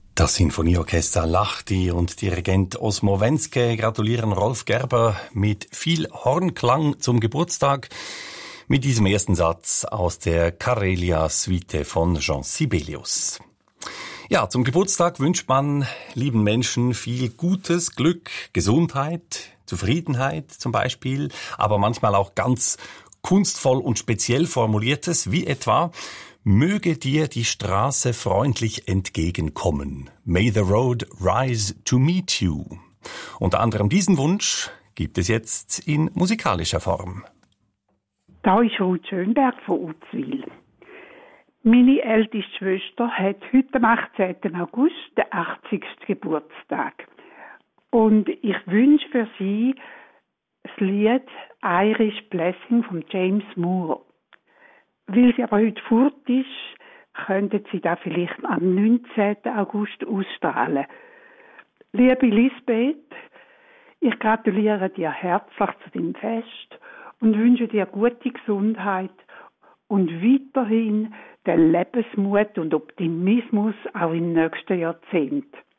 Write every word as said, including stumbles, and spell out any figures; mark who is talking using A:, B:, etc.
A: Das Sinfonieorchester Lahti und Dirigent Osmo Wenske gratulieren Rolf Gerber mit viel Hornklang zum Geburtstag mit diesem ersten Satz aus der Karelia-Suite von Jean Sibelius. Ja, zum Geburtstag wünscht man lieben Menschen viel Gutes, Glück, Gesundheit, Zufriedenheit zum Beispiel, aber manchmal auch ganz kunstvoll und speziell formuliertes, wie etwa: Möge dir die Straße freundlich entgegenkommen. May the road rise to meet you. Unter anderem diesen Wunsch gibt es jetzt in musikalischer Form.
B: Da ist Ruth Schönberg von Uzwil. Meine älteste Schwester hat heute am achtzehnten August den achtzigsten Geburtstag. Und ich wünsche für sie das Lied Irish Blessing von James Moore. Weil sie aber heute fort ist, könnten sie da vielleicht am neunzehnten August ausstrahlen. Liebe Lisbeth, ich gratuliere dir herzlich zu deinem Fest und wünsche dir gute Gesundheit und weiterhin den Lebensmut und Optimismus auch im nächsten Jahrzehnt.